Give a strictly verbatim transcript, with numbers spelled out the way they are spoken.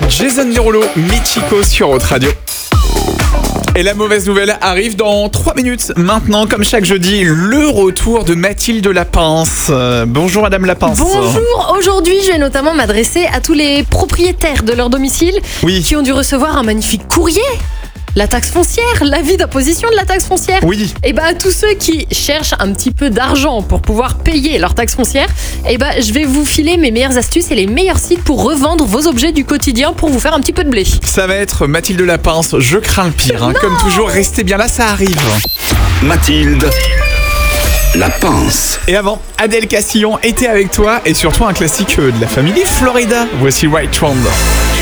Jason Derulo, Michiko sur Haute Radio. Et la mauvaise nouvelle arrive dans trois minutes. Maintenant, comme chaque jeudi, le retour de Mathilde Lapince. Euh, bonjour Madame Lapince. Bonjour, aujourd'hui je vais notamment m'adresser à tous les propriétaires de leur domicile Oui. qui ont dû recevoir un magnifique courrier. La taxe foncière, l'avis d'imposition de la taxe foncière. Oui. Et bah à tous ceux qui cherchent un petit peu d'argent pour pouvoir payer leur taxe foncière, et bah je vais vous filer mes meilleures astuces et les meilleurs sites pour revendre vos objets du quotidien pour vous faire un petit peu de blé. Ça va être Mathilde Lapince, je crains le pire. Hein. Comme toujours, restez bien là, ça arrive. Mathilde Lapince. Et avant, Adèle Castillon était avec toi et surtout un classique de la famille Florida. Voici Right Round.